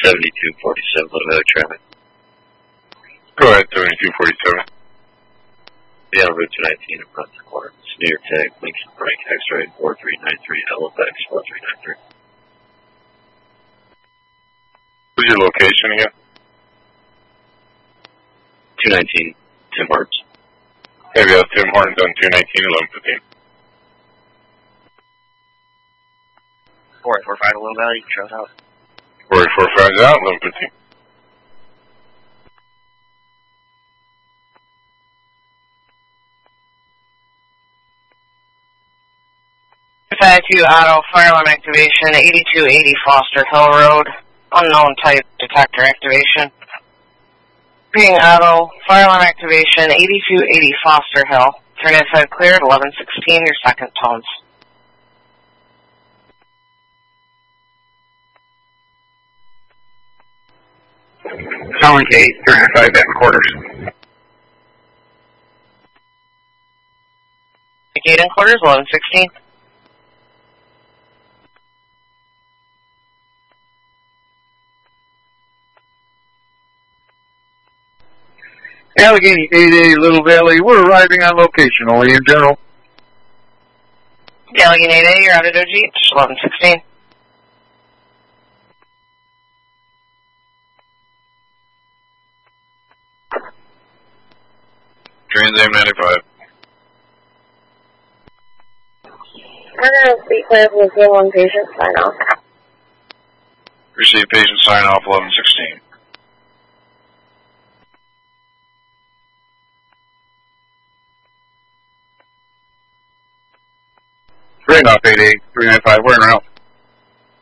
7247, Little Valley traffic. Go ahead, 7247. Yeah, Route 219 across the corner. It's New York Tag, Lincoln Break, X-Ray 4393, LFX 4393. What's your location again? 219, Tim Hortons. Hey, we have Tim Hortons on 219, 1115. 4845 Little Valley, Trails House. 4845 is out, 1115. To auto fire alarm activation, 8280 Foster Hill Road, unknown type detector activation. Being auto fire alarm activation, 8280 Foster Hill. Turn inside cleared, 1116, your second tones. Calling Kate, 35 at quarters. Gate in quarters, 1116. Allegheny 88 Little Valley, we're arriving on location, only in general. Allegheny 88, you're out of OG, 1116. Trans AM 95. I'm going to speak with one patient, sign off. Receive patient sign off, 1116. Ring off 88, 395, we're in route.